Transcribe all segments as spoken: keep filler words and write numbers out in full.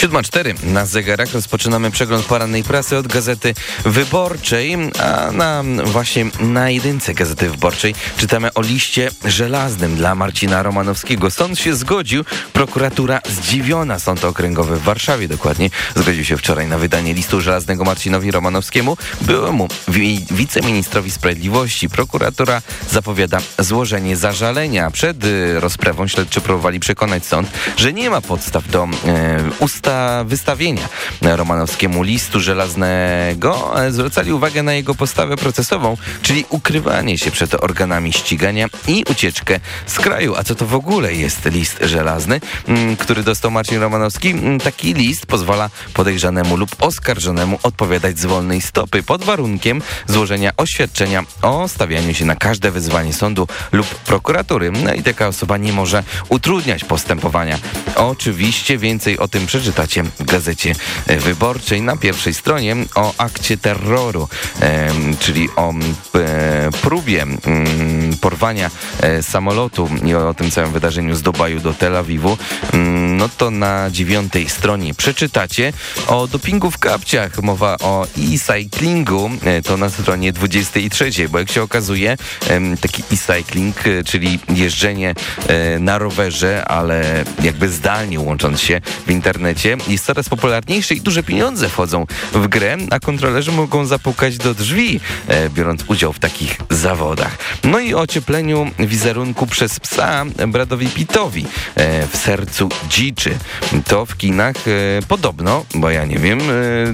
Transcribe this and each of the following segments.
siódma cztery na zegarach. Rozpoczynamy przegląd porannej prasy od Gazety Wyborczej, a na właśnie na jedynce Gazety Wyborczej czytamy o liście żelaznym dla Marcina Romanowskiego. Sąd się zgodził, prokuratura zdziwiona. Sąd Okręgowy w Warszawie dokładnie zgodził się wczoraj na wydanie listu żelaznego Marcinowi Romanowskiemu, byłemu wi- wiceministrowi sprawiedliwości. Prokuratura zapowiada złożenie zażalenia. Przed y, rozprawą śledczy próbowali przekonać sąd, że nie ma podstaw do e, usta wystawienia Romanowskiemu listu żelaznego. Zwracali uwagę na jego postawę procesową, czyli ukrywanie się przed organami ścigania i ucieczkę z kraju. A co to w ogóle jest list żelazny, m, który dostał Marcin Romanowski? Taki list pozwala podejrzanemu lub oskarżonemu odpowiadać z wolnej stopy pod warunkiem złożenia oświadczenia o stawianiu się na każde wezwanie sądu lub prokuratury. No i taka osoba nie może utrudniać postępowania. Oczywiście więcej o tym przeczytacie w Gazecie Wyborczej na pierwszej stronie o akcie terroru, e, czyli o e, próbie m, porwania e, samolotu i o tym całym wydarzeniu z Dubaju do Tel Awiwu. Mm, no to na dziewiątej stronie przeczytacie o dopingu w kapciach. Mowa o e-cyclingu, e, to na stronie dwudziestej trzeciej, bo jak się okazuje, e, taki e-cycling, e, czyli jeżdżenie e, na rowerze, ale jakby zdalnie łącząc się w internecie, jest coraz popularniejszy i duże pieniądze wchodzą w grę, a kontrolerzy mogą zapukać do drzwi, e, biorąc udział w takich zawodach. No i o ociepleniu wizerunku przez psa Bradowi Pittowi e, w sercu dziczy. To w kinach e, podobno, bo ja nie wiem, e,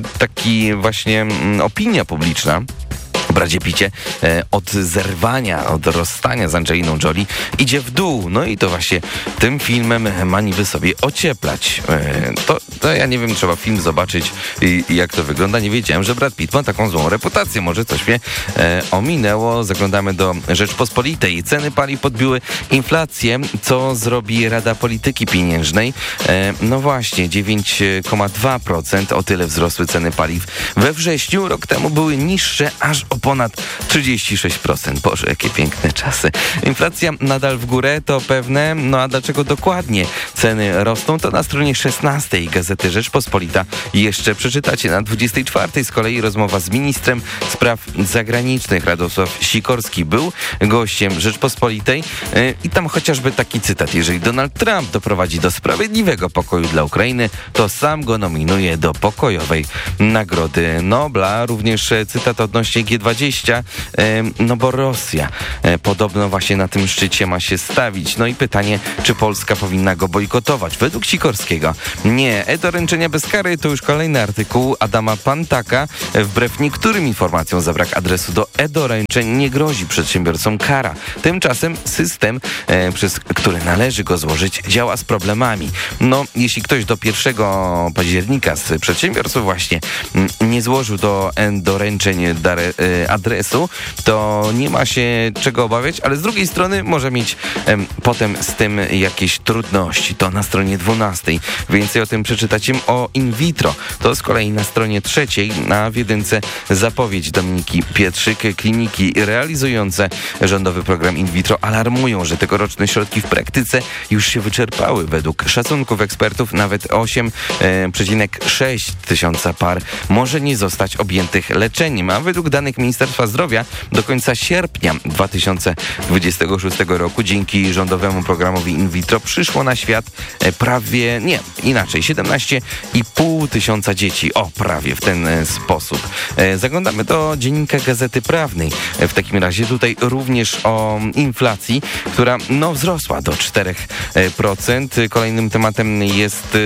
taki właśnie m, opinia publiczna o Bradzie Pitcie e, od zerwania, od rozstania z Angeliną Jolie idzie w dół. No i to właśnie tym filmem ma niby sobie ocieplać. E, to, to ja nie wiem, trzeba film zobaczyć i, i jak to wygląda. Nie wiedziałem, że Brad Pitt ma taką złą reputację. Może coś mnie e, ominęło. Zaglądamy do Rzeczpospolitej. Ceny paliw podbiły inflację. Co zrobi Rada Polityki Pieniężnej? E, no właśnie, dziewięć przecinek dwa procent. O tyle wzrosły ceny paliw we wrześniu. Rok temu były niższe aż o ponad trzydzieści sześć procent. Boże, jakie piękne czasy. Inflacja nadal w górę, to pewne. No a dlaczego dokładnie ceny rosną? To na stronie szesnastej Gazety Rzeczpospolita jeszcze przeczytacie. Na dwudziestej czwartej z kolei rozmowa z ministrem spraw zagranicznych. Radosław Sikorski był gościem Rzeczpospolitej i tam chociażby taki cytat: jeżeli Donald Trump doprowadzi do sprawiedliwego pokoju dla Ukrainy, to sam go nominuje do pokojowej Nagrody Nobla. Również cytat odnośnie G dwadzieścia, no bo Rosja podobno właśnie na tym szczycie ma się stawić. No i pytanie, czy Polska powinna go bojkotować? Według Sikorskiego nie. E-doręczenia bez kary to już kolejny artykuł Adama Pantaka. Wbrew niektórym informacjom za brak adresu do e-doręczeń nie grozi przedsiębiorcom kara. Tymczasem system, e, przez który należy go złożyć, działa z problemami. No, jeśli ktoś do pierwszego października z przedsiębiorców właśnie m, nie złożył do e-doręczeń dare, e, adresu, to nie ma się czego obawiać, ale z drugiej strony może mieć e, potem z tym jakieś trudności. To na stronie dwunastej. Więcej o tym przeczytacie o in vitro. To z kolei na stronie trzeciej, a w jedynce zapowiedź Dominiki Pietrzyk. Kliniki realizujące rządowy program in vitro alarmują, że tegoroczne środki w praktyce już się wyczerpały. Według szacunków ekspertów nawet osiem przecinek sześć tysiąca par może nie zostać objętych leczeniem, a według danych Ministerstwa Zdrowia do końca sierpnia dwa tysiące dwudziestego szóstego roku dzięki rządowemu programowi in vitro przyszło na świat prawie, nie, inaczej, siedemnaście i pół tysiąca dzieci. O, prawie w ten sposób. Zaglądamy do dziennika Gazety Prawnej. W takim razie tutaj również o inflacji, która no wzrosła do cztery procent. Kolejnym tematem jest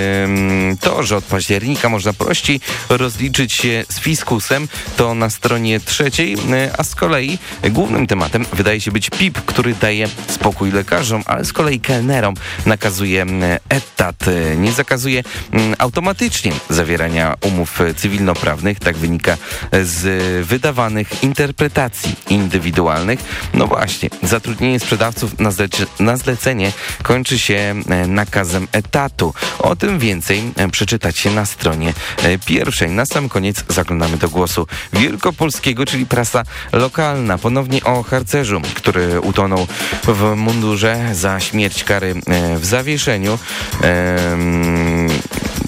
to, że od października można prościej rozliczyć się z fiskusem. To na stronie trzeciej, a z kolei głównym tematem wydaje się być P I P, który daje spokój lekarzom, ale z kolei kelnerom nakazuje etat. Nie zakazuje automatycznie zawierania umów cywilnoprawnych. Tak wynika z wydawanych interpretacji indywidualnych. No właśnie, zatrudnienie sprzedawców na, zlece- na zlecenie kończy się nakazem etatu. O tym więcej przeczytacie na stronie pierwszej. Na sam koniec zaglądamy do Głosu Wielkopolskiego, czyli prasa lokalna. Ponownie o harcerzu, który utonął w mundurze za śmierć kary w zawieszeniu. Ehm,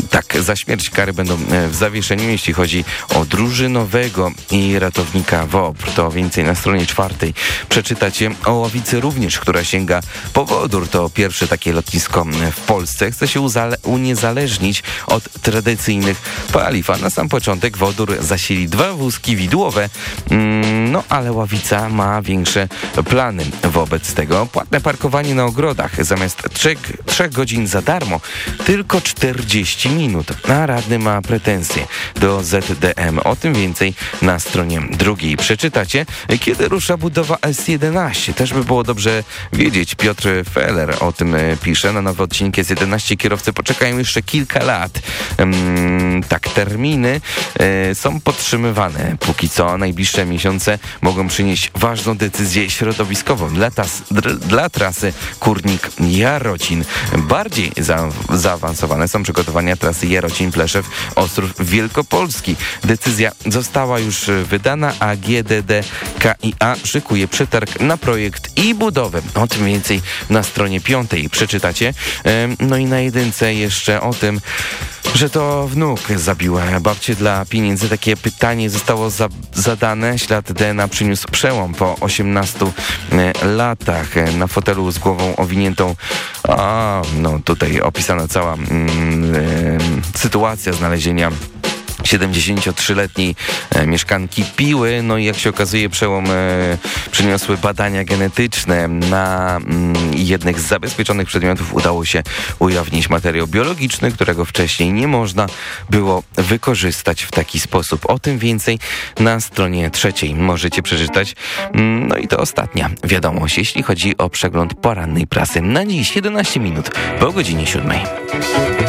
Tak, za śmierć kary będą w zawieszeniu, jeśli chodzi o drużynowego i ratownika WOPR. To więcej na stronie czwartej przeczytacie. O Ławicy również, która sięga po wodór. To pierwsze takie lotnisko w Polsce. Chce się uzale- uniezależnić od tradycyjnych paliw, a na sam początek wodór zasili dwa wózki widłowe, mm, no ale Ławica ma większe plany wobec tego. Płatne parkowanie na ogrodach zamiast trzech, trzech godzin za darmo, tylko czterdzieści minut, a radny ma pretensje do Z D M. O tym więcej na stronie drugiej przeczytacie. Kiedy rusza budowa S jedenaście? Też by było dobrze wiedzieć. Piotr Feller o tym pisze. Na nowy odcinek S jedenaście kierowcy poczekają jeszcze kilka lat. Um, tak, terminy e, są podtrzymywane. Póki co najbliższe miesiące mogą przynieść ważną decyzję środowiskową dla, tas, dr, dla trasy Kurnik-Jarocin. Bardziej za, zaawansowane są przygotowania trasy Jarocin-Pleszew, Ostrów Wielkopolski. Decyzja została już wydana, a G D D K I A szykuje przetarg na projekt i budowę. O tym więcej na stronie piątej przeczytacie. No i na jedynce jeszcze o tym, że to wnuk zabił babcię dla pieniędzy. Takie pytanie zostało za- zadane. Ślad D N A przyniósł przełom po osiemnastu e, latach. Na fotelu z głową owiniętą, a no tutaj opisana cała mm, e, sytuacja znalezienia siedemdziesięciotrzyletniej e, mieszkanki Piły. No i jak się okazuje, przełom e, przyniosły badania genetyczne. Na mm, jednych z zabezpieczonych przedmiotów udało się ujawnić materiał biologiczny, którego wcześniej nie można było wykorzystać w taki sposób. O tym więcej na stronie trzeciej możecie przeczytać. Mm, no i to ostatnia wiadomość, jeśli chodzi o przegląd porannej prasy. Na dziś jedenaście minut po godzinie siódmej.